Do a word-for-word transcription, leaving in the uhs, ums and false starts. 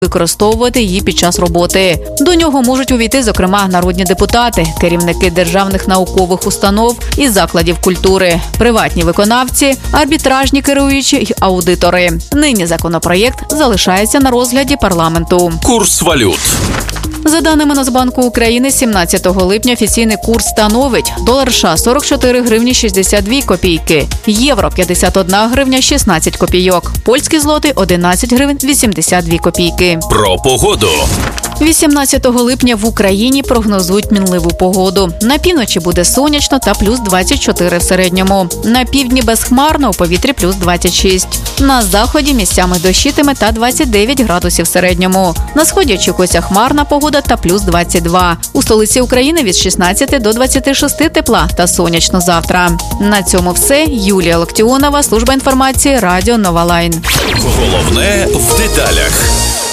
використовувати її під час роботи. До нього можуть увійти, зокрема, народні депутати, керівники державних наукових установ і закладів культури, приватні виконавці, арбітражні керуючі й аудитори. Нині законопроєкт залишається на розгляді парламенту. Курс валют. За даними Нацбанку України, сімнадцятого липня офіційний курс становить: долар США – сорок чотири гривні шістдесят дві копійки, євро – п'ятдесят одна гривня шістнадцять копійок, польський злотий – одинадцять гривень вісімдесят дві копійки. Про погоду. вісімнадцятого липня в Україні прогнозують мінливу погоду. На півночі буде сонячно та плюс двадцять чотири в середньому. На півдні безхмарно, у повітрі плюс двадцять шість. На заході місцями дощитиме та двадцять дев'ять градусів в середньому. На сході очікується хмарна погода та плюс двадцять два. У столиці України від шістнадцяти до двадцяти шести тепла та сонячно завтра. На цьому все. Юлія Локтіонова, служба інформації, Радіо Нова Лайн. Головне в деталях.